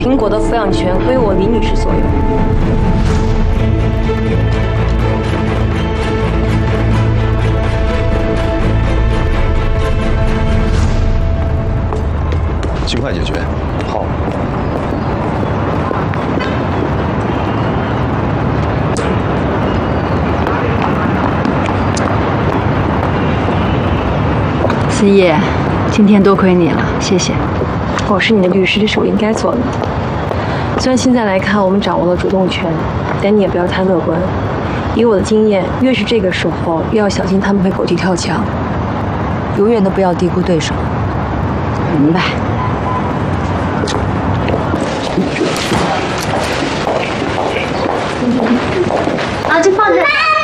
苹果的抚养权归我李女士所有。 尽快解决。好。 思叶，今天多亏你了，谢谢。 我是你的律师，这是我应该做的。虽然现在来看我们掌握了主动权，但你也不要太乐观。以我的经验，越是这个时候，越要小心他们会狗急跳墙。 永远都不要低估对手。明白。 啊，就放这。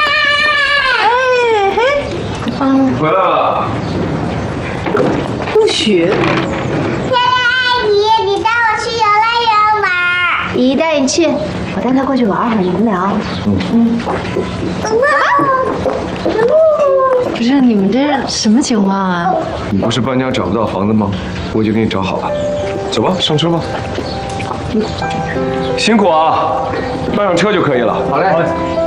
你回来了。 不许。 阿姨，你带我去游乐园玩。姨带你去，我带他过去玩会儿，你们聊。 不是你们这是什么情况啊？ 你不是搬家找不到房子吗？我已经给你找好了。走吧，上车吧。辛苦啊，搬上车就可以了。好嘞。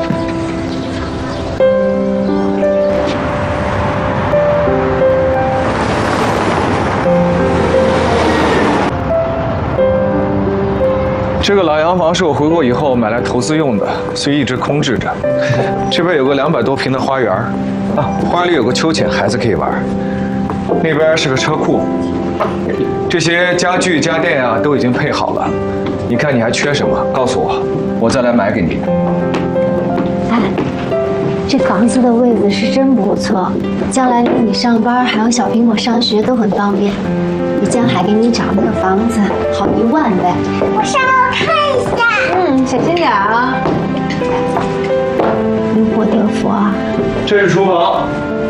这个老洋房是我回国以后买来投资用的，所以一直空置着。这边有个200多平的花园，啊，花园里有个秋千，孩子可以玩。那边是个车库，这些家具家电啊都已经配好了。你看你还缺什么？告诉我，我再来买给你。 哎，这房子的位子是真不错，将来离你上班还有小苹果上学都很方便。比江海给你找那个房子好10000倍。我上楼看一下。小心点啊。因祸得福啊。 这是厨房。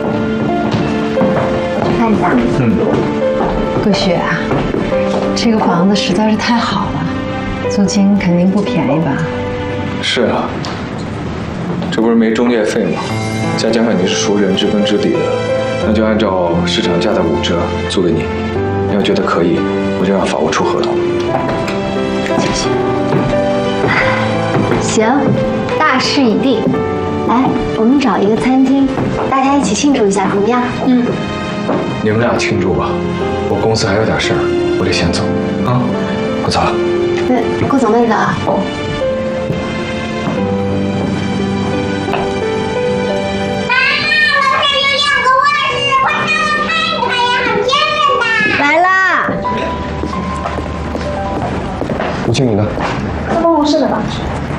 我去看一下。 不许啊，这个房子实在是太好了，租金肯定不便宜吧？是啊， 这不是没中介费吗？再加上你是熟人知根知底的，那就按照市场价的5折租给你。你要觉得可以，我就让法务出合同。 谢谢。行，大势已定。来，我们找一个餐厅，大家一起庆祝一下，怎么样？ 你们俩庆祝吧，我公司还有点事儿，我得先走啊。我走了。 对，顾总慢走啊。来啦！ 吴经理呢？ 在办公室呢吧？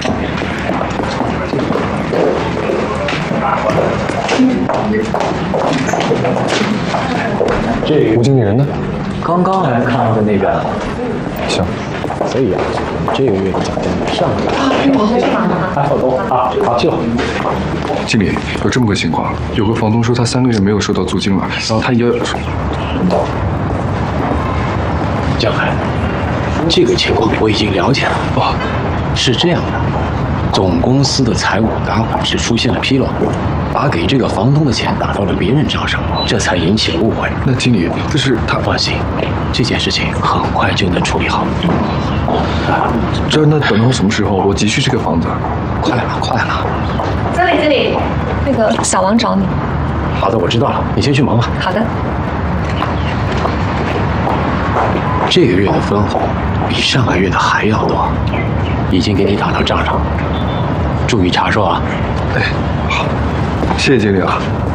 这吴经理人呢？ 刚刚来看到的那边。 行。 所以啊，这个月的奖金上个月还好多啊。好，去了。 经理，有这么个情况，有个房东说他3个月没有收到租金了，然后他也…… 江海，这个情况我已经了解了。 哦， 是这样的，总公司的财务档案是出现了纰漏，把给这个房东的钱打到了别人账上，这才引起了误会。 那经理，就是他放心，这件事情很快就能处理好。 那等到什么时候？我急需这个房子。 快了，快了。 经理，那个小王找你。 好的，我知道了，你先去忙吧。 好的。 这个月的分红比上个月的还要多，已经给你打到账上，注意查收啊。 哎，好，谢谢经理啊。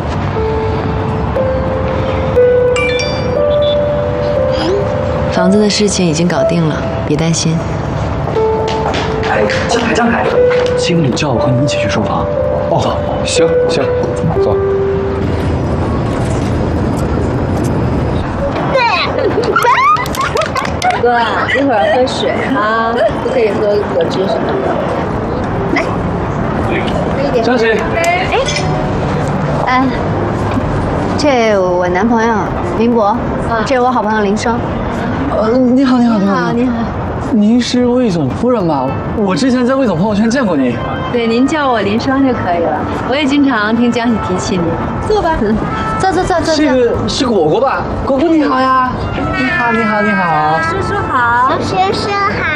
房子的事情已经搞定了，别担心。 哎，江海，经理叫我和你一起去收房。 哦，走，行，走。 哥啊，一会儿喝水啊，不可以喝果汁什么的。来，喝一点。 张姐， 这我男朋友林博，这是我好朋友林生。 你好。您是魏总夫人吧？我之前在魏总朋友圈见过您。 对，您叫我林生就可以了。我也经常听江喜提起你。坐吧， 坐。 这个是果果吧？果果你好呀！你好。 叔叔好。 先生好。